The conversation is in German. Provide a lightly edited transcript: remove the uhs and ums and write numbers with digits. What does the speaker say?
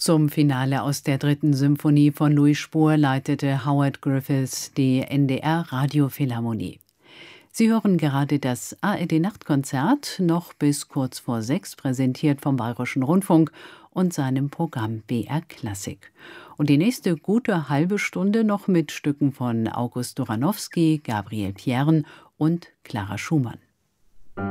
Zum Finale aus der 3. Symphonie von Louis Spohr leitete Howard Griffiths die NDR-Radiophilharmonie. Sie hören gerade das ARD-Nachtkonzert, noch bis kurz vor 6, präsentiert vom Bayerischen Rundfunk und seinem Programm BR Klassik. Und die nächste gute halbe Stunde noch mit Stücken von August Doranowski, Gabriel Piern und Clara Schumann.